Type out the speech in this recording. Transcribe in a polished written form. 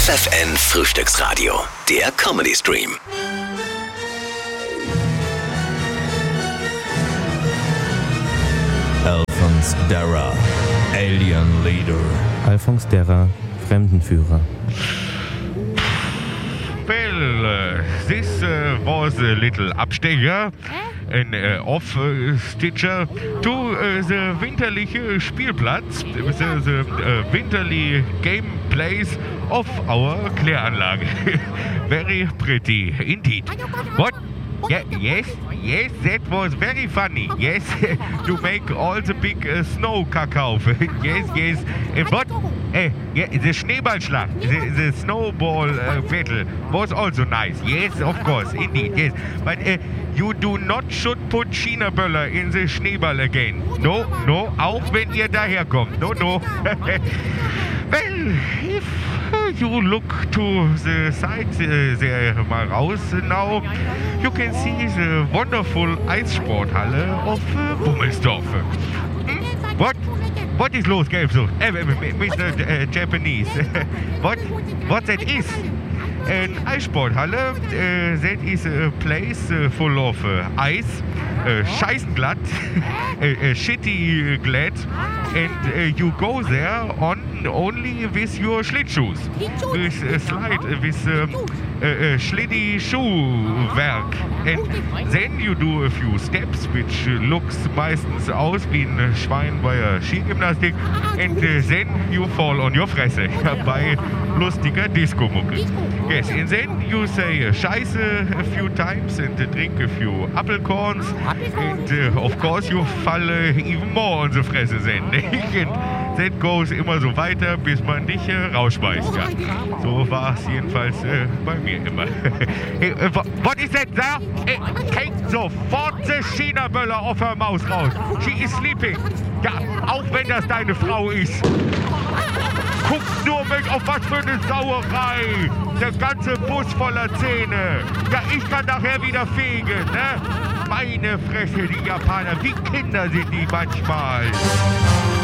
FFN Frühstücksradio, der Comedy Stream. Alphonse Darra, Alien Leader. Alphonse Darra, Fremdenführer. Well, this was a little Abstecher, an off-stitcher to the winterliche Spielplatz, the winterly game place of our Kläranlage. Very pretty indeed. What? Yeah, yes, that was very funny. Yes, to make all the big snow kakao. Yes. And what? Yeah, the Schneeballschlacht, the snowball battle was also nice. Yes, of course, indeed, yes. But you do not should put China-Böller in the Schneeball again. No, auch wenn ihr daherkommt. No. Well, if you look to the side there mal raus now, you can see the wonderful Eissporthalle of Bummelsdorf. What is los, Gelbsucht? Mr. Japanese. What that is? An Eissporthalle, that is a place full of ice, scheissenglatt, shitty glad, and you go there only with your Schlittschuhs, with slide, with Schlitty Schuhwerk, and then you do a few steps, which looks meistens aus wie ein Schwein bei der Skigymnastik, and then you fall on your Fresse bei lustiger Disco-Mucke. Yes, and then you say Scheiße a few times and drink a few Apfelkorns, and of course you fall even more on the Fresse then. And that goes immer so weiter, bis man dich rausschmeißt. Ja. So war es jedenfalls bei mir immer. What is that there? Take sofort the China-Böller auf her Maus raus. She is sleeping. Ja, auch wenn das deine Frau ist. Guck nur mit, auf was für eine Sauerei. Der ganze Bus voller Zähne. Ja, ich kann nachher wieder fegen, ne? Meine Fresse, die Japaner, wie Kinder sind die manchmal.